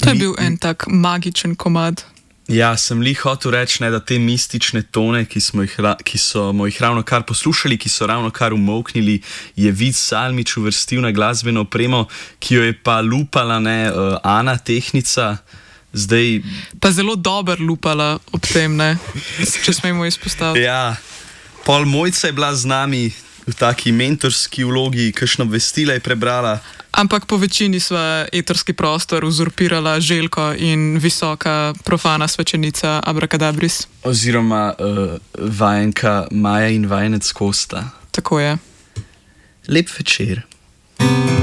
To je bil en tak magičen komad. Ja, sem hotel reči, ne, da te mistične tone, ki smo jih ravno kar poslušali, ki so ravno kar umolknili, je Vid Salmič uvrstil na glasbeno opremo, ki jo je pa lupala Ana, tehnica. Zdaj... Pa zelo dober lupala ob tem, ne? Če smemo izpostaviti. Ja, pol Mojca je bila z nami v taki mentorski vlogi, kakšno obvestila je prebrala. Ampak po večini sva eterski prostor uzurpirala Željko in visoka profana svečenica Abrakadabris. Oziroma vajenka Maja in vajenec Kosta. Tako je. Lep večer.